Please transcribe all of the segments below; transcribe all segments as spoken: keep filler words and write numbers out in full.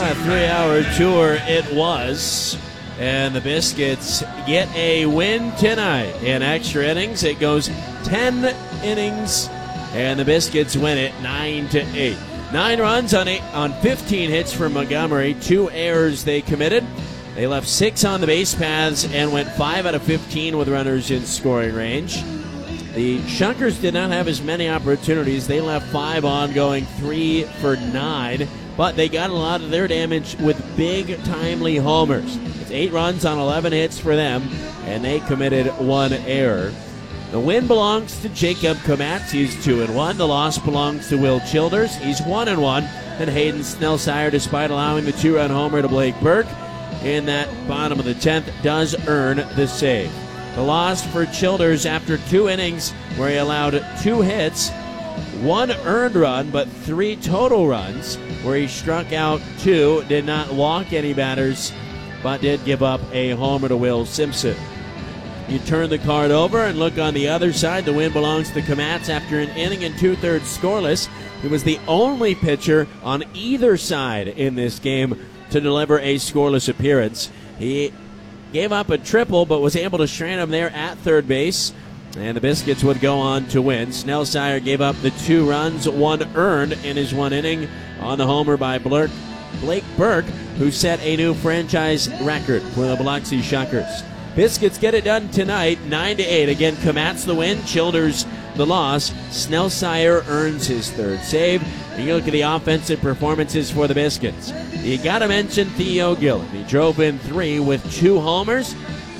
What a three-hour tour it was. And the Biscuits get a win tonight. In extra innings, it goes ten innings, and the Biscuits win it nine to eight. Nine runs on eight, on fifteen hits from Montgomery. Two errors they committed. They left six on the base paths and went five out of fifteen with runners in scoring range. The Shuckers did not have as many opportunities. They left five on, going three for nine. But they got a lot of their damage with big, timely homers. It's eight runs on eleven hits for them, and they committed one error. The win belongs to Jacob Komatz. He's two and one. The loss belongs to Will Childers. He's one and one. And Hayden Snellsire, despite allowing the two-run homer to Blake Burke in that bottom of the tenth, does earn the save. The loss for Childers after two innings where he allowed two hits, one earned run, but three total runs, where he struck out two, did not walk any batters, but did give up a homer to Will Simpson. You turn the card over and look on the other side. The win belongs to Komatz after an inning and two-thirds scoreless. He was the only pitcher on either side in this game to deliver a scoreless appearance. He gave up a triple, but was able to strand him there at third base, and the Biscuits would go on to win. Snellsire gave up the two runs, one earned in his one inning on the homer by Blake, Blake Burke, who set a new franchise record for the Biloxi Shuckers. Biscuits get it done tonight, nine to eight. Again, Komatz the win, Childers the loss. Snellsire earns his third save. And you look at the offensive performances for the Biscuits. You got to mention Theo Gillen. He drove in three with two homers.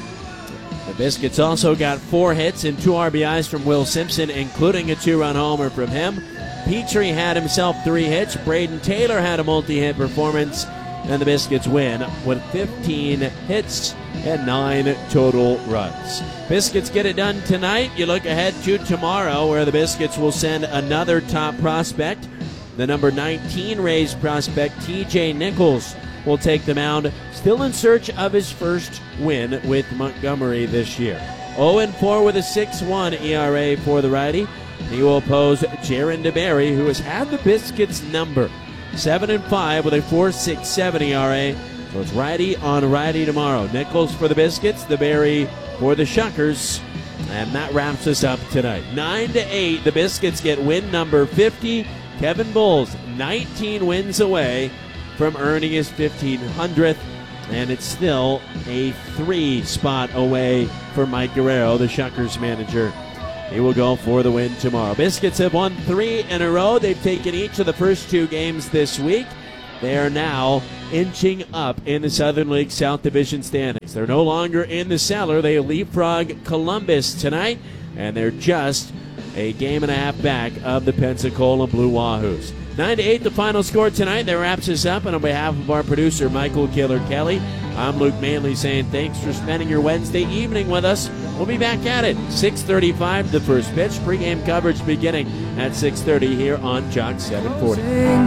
The Biscuits also got four hits and two R B Is from Will Simpson, including a two-run homer from him. Petrie had himself three hits. Braden Taylor had a multi-hit performance, and the Biscuits win with fifteen hits and nine total runs. Biscuits get it done tonight. You look ahead to tomorrow, where the Biscuits will send another top prospect. The number nineteen Rays prospect, T J Nichols, will take the mound, still in search of his first win with Montgomery this year. oh and four with a six one E R A for the righty. He will oppose Jaron DeBerry, who has had the Biscuits number. seven and five with a four point six seven E R A. So it's righty on righty tomorrow. Nichols for the Biscuits, DeBerry for the Shuckers. And that wraps us up tonight. nine to eight, the Biscuits get win number fifty. Kevin Bowles, nineteen wins away from earning his fifteen hundredth. And it's still a three spot away for Mike Guerrero, the Shuckers manager. He will go for the win tomorrow. Biscuits have won three in a row. They've taken each of the first two games this week. They are now inching up in the Southern League South Division standings. They're no longer in the cellar. They leapfrog Columbus tonight, and they're just a game and a half back of the Pensacola Blue Wahoos. nine to eight the final score tonight. That wraps us up, and on behalf of our producer, Michael Killer Kelly, I'm Luke Manley saying thanks for spending your Wednesday evening with us. We'll be back at it. six thirty-five the first pitch. Pre-game coverage beginning at six thirty here on Jock seven forty.